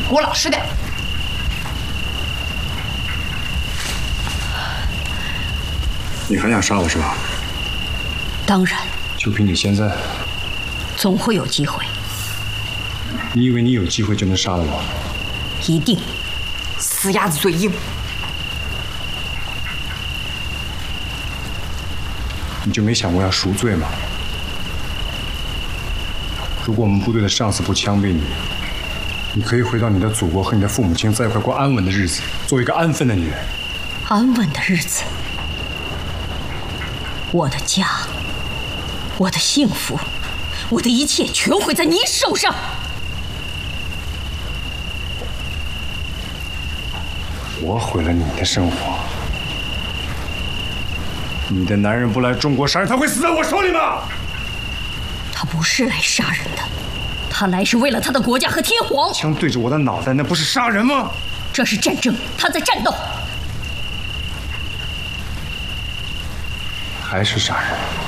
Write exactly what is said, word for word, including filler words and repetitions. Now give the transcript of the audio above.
给我老实点。 你还想杀我是吧？ 当然。 就凭你现在， 总会有机会。 你以为你有机会就能杀了我？ 一定。死鸭子嘴硬。 你就没想过要赎罪吗？如果我们部队的上司不枪毙你，你可以回到你的祖国和你的父母亲在一块过安稳的日子，做一个安分的女人。 安稳的日子，我的家，我的幸福，我的一切全会在你手上。 我毁了你的生活。你的男人不来中国杀人，他会死在我手里吗？ 他不是来杀人的，他来是为了他的国家和天皇。 枪对着我的脑袋，那不是杀人吗？ 这是战争，他在战斗。 还是杀人。